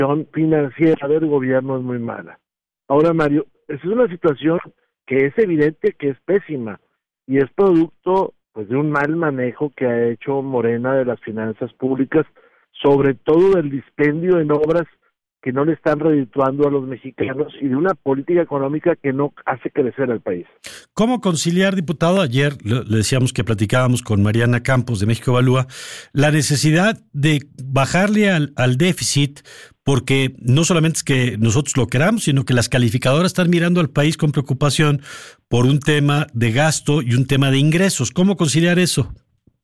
financiera del gobierno es muy mala. Ahora, Mario, esa es una situación que es evidente que es pésima y es producto pues de un mal manejo que ha hecho Morena de las finanzas públicas, sobre todo del dispendio en obras que no le están redituando a los mexicanos y de una política económica que no hace crecer al país. ¿Cómo conciliar, diputado? Ayer le decíamos que platicábamos con Mariana Campos de México Evalúa la necesidad de bajarle al déficit, porque no solamente es que nosotros lo queramos, sino que las calificadoras están mirando al país con preocupación por un tema de gasto y un tema de ingresos. ¿Cómo conciliar eso?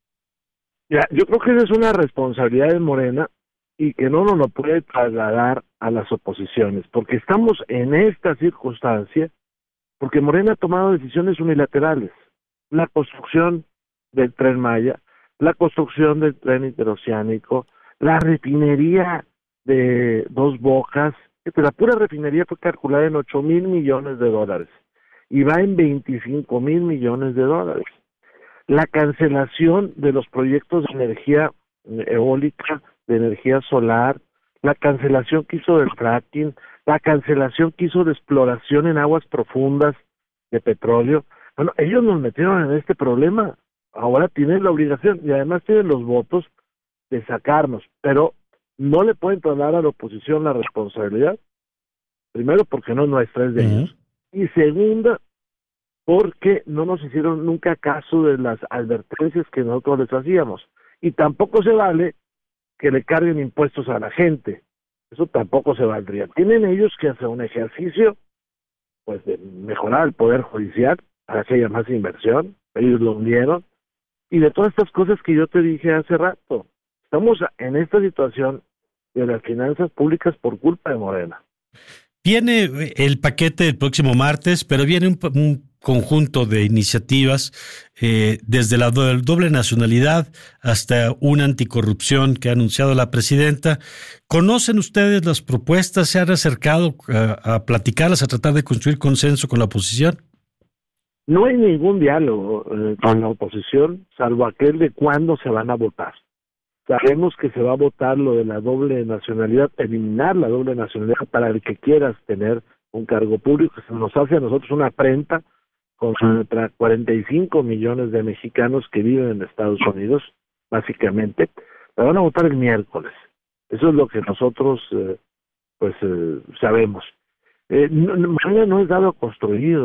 Ya, yo creo que esa es una responsabilidad de Morena y que no nos lo puede trasladar a las oposiciones, porque estamos en esta circunstancia porque Morena ha tomado decisiones unilaterales. La construcción del Tren Maya, la construcción del tren interoceánico, la refinería de Dos Bocas, la pura refinería fue calculada en 8,000 millones de dólares y va en 25,000 millones de dólares. La cancelación de los proyectos de energía eólica, de energía solar, la cancelación que hizo del fracking, la cancelación que hizo de exploración en aguas profundas de petróleo. Bueno, ellos nos metieron en este problema, ahora tienen la obligación y además tienen los votos de sacarnos, pero no le pueden trasladar a la oposición la responsabilidad, primero porque no es nuestra, es de ellos, y segunda, porque no nos hicieron nunca caso de las advertencias que nosotros les hacíamos, y tampoco se vale que le carguen impuestos a la gente, eso tampoco se valdría. Tienen ellos que hacer un ejercicio pues de mejorar el poder judicial para que haya más inversión, ellos lo hundieron, y de todas estas cosas que yo te dije hace rato. Estamos en esta situación de las finanzas públicas por culpa de Morena. Viene el paquete el próximo martes, pero viene un conjunto de iniciativas, desde la doble nacionalidad hasta una anticorrupción que ha anunciado la presidenta. ¿Conocen ustedes las propuestas? ¿Se han acercado a platicarlas, a tratar de construir consenso con la oposición? No hay ningún diálogo con la oposición, salvo aquel de cuándo se van a votar. Sabemos que se va a votar lo de la doble nacionalidad, eliminar la doble nacionalidad para el que quieras tener un cargo público. Se nos hace a nosotros una afrenta contra 45 millones de mexicanos que viven en Estados Unidos, básicamente. La van a votar el miércoles. Eso es lo que nosotros sabemos. Morena no es dado a construir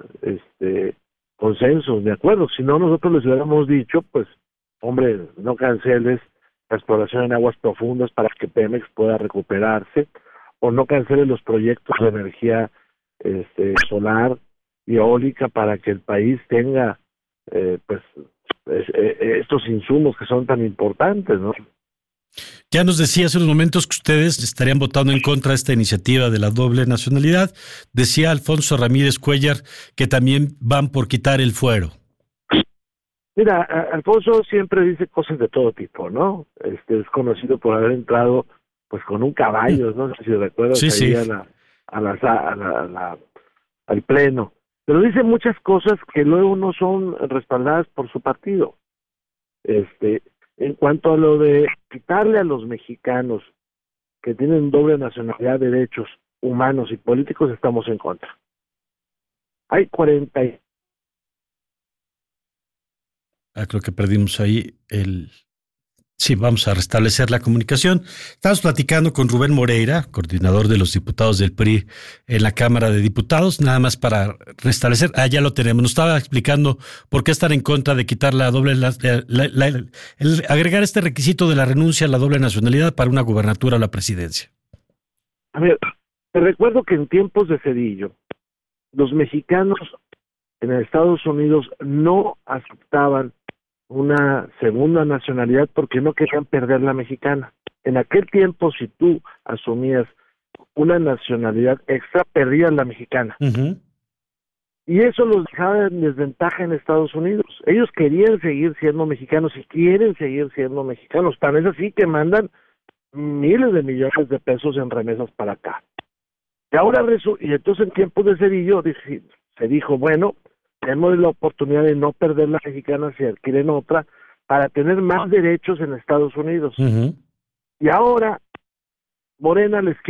consensos, de acuerdo. Si no, nosotros les hubiéramos dicho, pues, hombre, no canceles la exploración en aguas profundas para que Pemex pueda recuperarse, o no canceles los proyectos de energía solar y eólica para que el país tenga estos insumos que son tan importantes, ¿no? Ya nos decía hace unos momentos que ustedes estarían votando en contra de esta iniciativa de la doble nacionalidad. Decía Alfonso Ramírez Cuellar que también van por quitar el fuero. Mira, Alfonso siempre dice cosas de todo tipo, ¿no? Es conocido por haber entrado pues con un caballo, no sé si recuerdas, sí. al pleno. Pero dice muchas cosas que luego no son respaldadas por su partido. En cuanto a lo de quitarle a los mexicanos que tienen doble nacionalidad derechos humanos y políticos, estamos en contra. Hay 40. Creo que perdimos ahí Sí, vamos a restablecer la comunicación. Estamos platicando con Rubén Moreira, coordinador de los diputados del PRI en la Cámara de Diputados, nada más para restablecer. Ya lo tenemos. Nos estaba explicando por qué están en contra de quitar la doble, agregar este requisito de la renuncia a la doble nacionalidad para una gubernatura o la presidencia. A ver, te recuerdo que en tiempos de Cedillo, los mexicanos en Estados Unidos no aceptaban una segunda nacionalidad porque no querían perder la mexicana. En aquel tiempo, si tú asumías una nacionalidad extra, perdías la mexicana. Uh-huh. Y eso los dejaba en desventaja en Estados Unidos. Ellos querían seguir siendo mexicanos y quieren seguir siendo mexicanos. Tan es así que mandan miles de millones de pesos en remesas para acá. Y ahora y entonces en tiempos de Cedillo se dijo, bueno, tenemos la oportunidad de no perder la mexicana si adquieren otra para tener más derechos en Estados Unidos. Uh-huh. Y ahora Morena les